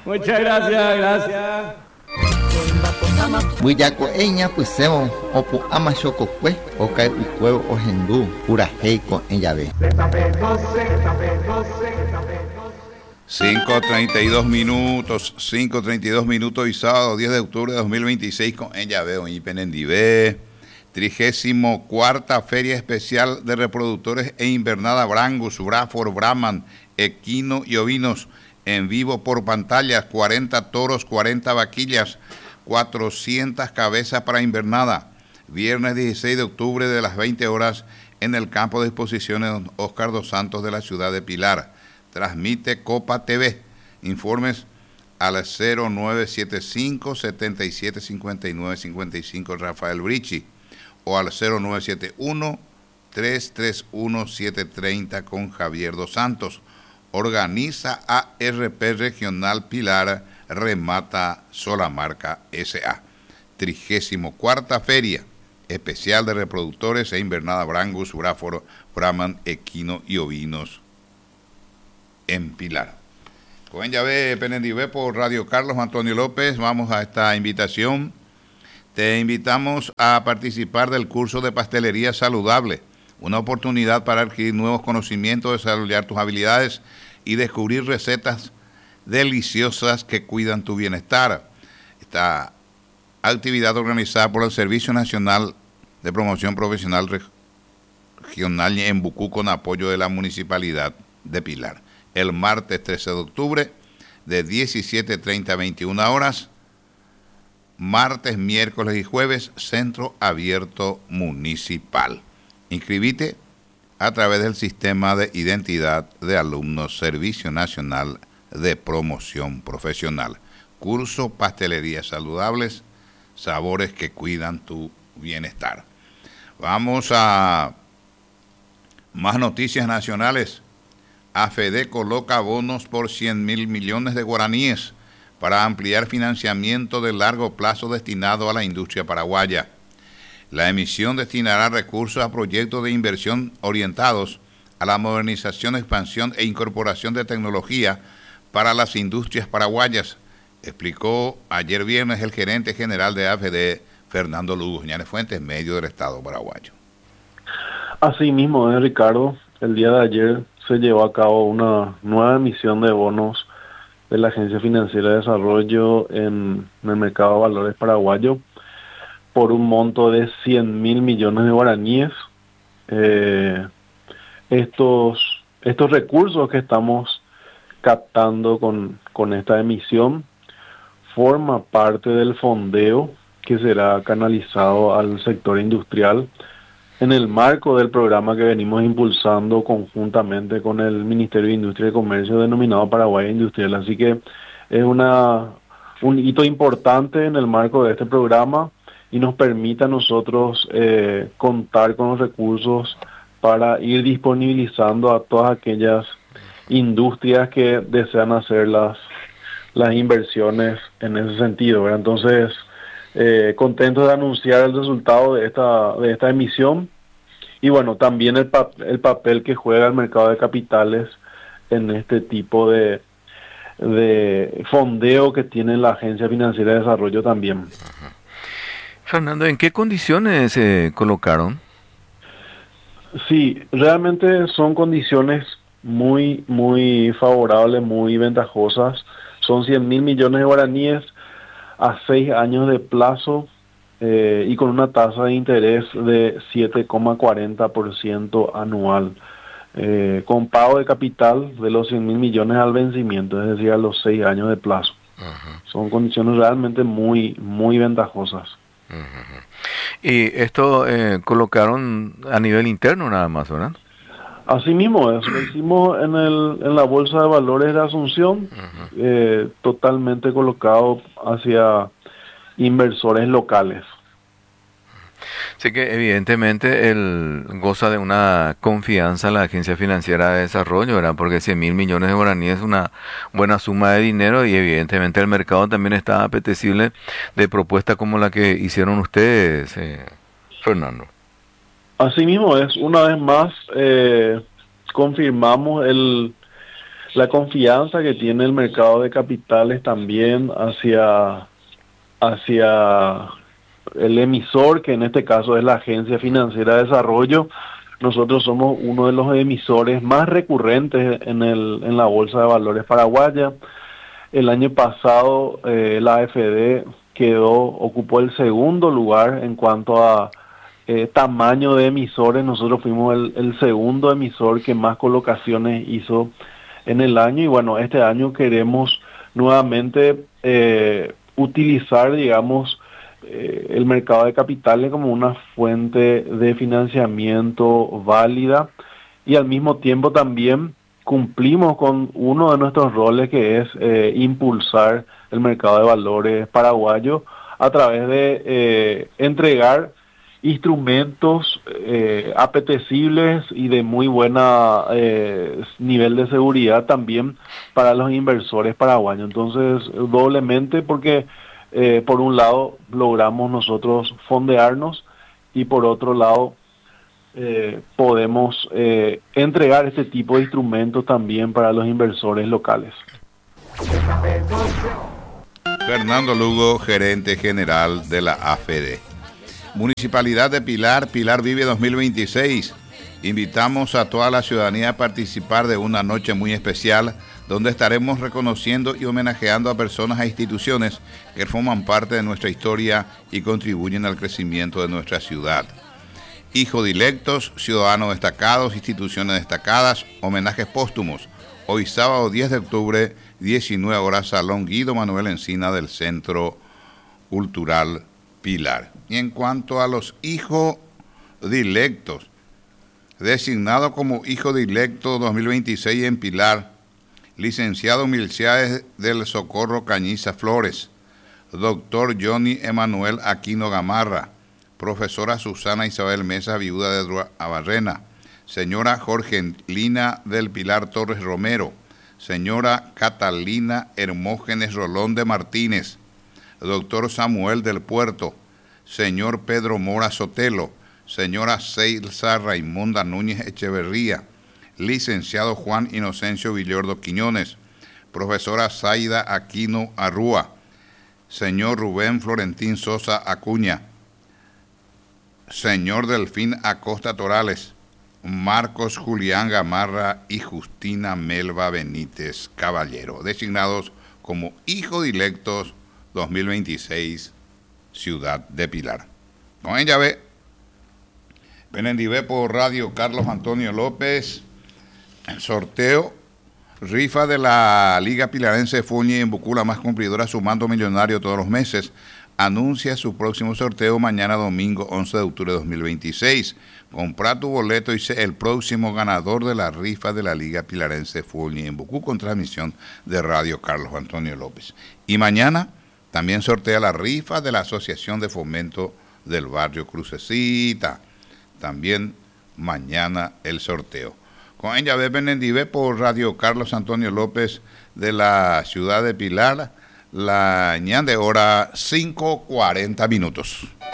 Muchas gracias, gracias. Buyako eña puseo opo amashokokwe okai ukweo ohendu puraheiko en llave. 5:32 minutos, 5:32 minutos y sábado 10 de octubre de 2026 con en llave o Penendivé. 34ª Feria Especial de Reproductores e Invernada Brangus, Brafor, Brahman, Equino y Ovinos en vivo por pantallas, 40 toros, 40 vaquillas, 400 cabezas para invernada. Viernes 16 de octubre de las 20 horas en el campo de exposiciones Oscar dos Santos de la ciudad de Pilar. Transmite Copa TV. Informes al 0975 77 59 55 Rafael Brici o al 0971 331 730 con Javier dos Santos. Organiza ARP Regional Pilar, remata Solamarca S.A. 34ª Feria Especial de Reproductores e Invernada Brangus, Bráforo, Brahman, Equino y Ovinos en Pilar. Con llave Penendivé por Radio Carlos Antonio López, vamos a esta invitación. Te invitamos a participar del curso de pastelería saludable, una oportunidad para adquirir nuevos conocimientos, desarrollar tus habilidades y descubrir recetas deliciosas que cuidan tu bienestar. Esta actividad organizada por el Servicio Nacional de Promoción Profesional Regional en Bucú con apoyo de la Municipalidad de Pilar. El martes 13 de octubre de 17:30 a 21 horas. Martes, miércoles y jueves, Centro Abierto Municipal. Inscribite a través del Sistema de Identidad de Alumnos Servicio Nacional de Promoción Profesional. Curso Pastelerías Saludables, sabores que cuidan tu bienestar. Vamos a más noticias nacionales. AFD coloca bonos por 100.000 millones de guaraníes para ampliar financiamiento de largo plazo destinado a la industria paraguaya. La emisión destinará recursos a proyectos de inversión orientados a la modernización, expansión e incorporación de tecnología para las industrias paraguayas, explicó ayer viernes el gerente general de AFD, Fernando Lugo Ñanes Fuentes, medio del Estado paraguayo. Así mismo, Ricardo, el día de ayer se llevó a cabo una nueva emisión de bonos de la Agencia Financiera de Desarrollo en el mercado de valores paraguayo por un monto de 100.000 millones de guaraníes. Estos recursos que estamos captando con esta emisión forma parte del fondeo que será canalizado al sector industrial en el marco del programa que venimos impulsando conjuntamente con el Ministerio de Industria y Comercio denominado Paraguay Industrial. Así que es un hito importante en el marco de este programa y nos permite a nosotros contar con los recursos para ir disponibilizando a todas aquellas industrias que desean hacer las inversiones en ese sentido, ¿verdad? Entonces, contento de anunciar el resultado de esta emisión y bueno, también el papel que juega el mercado de capitales en este tipo de fondeo que tiene la Agencia Financiera de Desarrollo también. Fernando, ¿en qué condiciones se colocaron? Sí, realmente son condiciones muy, muy favorables, muy ventajosas. Son 100.000 millones de guaraníes a 6 años de plazo y con una tasa de interés de 7,40% anual, con pago de capital de los 100.000 millones al vencimiento, es decir, a los 6 años de plazo. Son condiciones realmente muy, muy ventajosas. Y esto colocaron a nivel interno nada más, ¿verdad? Así mismo, eso lo hicimos en la Bolsa de Valores de Asunción, totalmente colocado hacia inversores locales. Así que evidentemente él goza de una confianza en la Agencia Financiera de Desarrollo, ¿verdad? Porque 100.000 millones de guaraníes es una buena suma de dinero y evidentemente el mercado también está apetecible de propuestas como la que hicieron ustedes, Fernando. Asimismo es, una vez más confirmamos la confianza que tiene el mercado de capitales también hacia el emisor, que en este caso es la Agencia Financiera de Desarrollo. Nosotros somos uno de los emisores más recurrentes en la Bolsa de Valores paraguaya. El año pasado la AFD ocupó el segundo lugar en cuanto a tamaño de emisores. Nosotros fuimos el segundo emisor que más colocaciones hizo en el año, y bueno, este año queremos nuevamente utilizar, digamos, el mercado de capitales como una fuente de financiamiento válida, y al mismo tiempo también cumplimos con uno de nuestros roles, que es impulsar el mercado de valores paraguayo a través de entregar instrumentos apetecibles y de muy buena nivel de seguridad también para los inversores paraguayos. Entonces, doblemente, porque por un lado logramos nosotros fondearnos, y por otro lado podemos entregar este tipo de instrumentos también para los inversores locales. Fernando Lugo, gerente general de la AFD. Municipalidad de Pilar, Pilar Vive 2026. Invitamos a toda la ciudadanía a participar de una noche muy especial, donde estaremos reconociendo y homenajeando a personas e instituciones que forman parte de nuestra historia y contribuyen al crecimiento de nuestra ciudad. Hijos dilectos, ciudadanos destacados, instituciones destacadas, homenajes póstumos. Hoy sábado 10 de octubre, 19 horas, Salón Guido Manuel Encina del Centro Cultural Pilar. Y en cuanto a los hijos dilectos, designado como hijo dilecto 2026 en Pilar, licenciado Milciades del Socorro Cañiza Flores, doctor Johnny Emanuel Aquino Gamarra, profesora Susana Isabel Mesa, viuda de Edward Abarrena, señora Jorgelina del Pilar Torres Romero, señora Catalina Hermógenes Rolón de Martínez, doctor Samuel del Puerto, señor Pedro Mora Sotelo, señora Celsa Raimonda Núñez Echeverría, licenciado Juan Inocencio Villordo Quiñones, profesora Zaida Aquino Arrúa, señor Rubén Florentín Sosa Acuña, señor Delfín Acosta Torales, Marcos Julián Gamarra y Justina Melba Benítez Caballero, designados como hijos dilectos 2026, Ciudad de Pilar. Con ella ve Penendivé por Radio Carlos Antonio López. Sorteo, rifa de la Liga Pilarense de Fuñi en Bucú, la más cumplidora, sumando millonario todos los meses. Anuncia su próximo sorteo mañana domingo 11 de octubre de 2026. Compra tu boleto y sé el próximo ganador de la rifa de la Liga Pilarense de Fuñi en Bucú, con transmisión de Radio Carlos Antonio López. Y mañana también sortea la rifa de la Asociación de Fomento del Barrio Crucecita. También mañana el sorteo. Con ella ve Penendivé por Radio Carlos Antonio López de la ciudad de Pilar, la ñan de hora 5:40 minutos.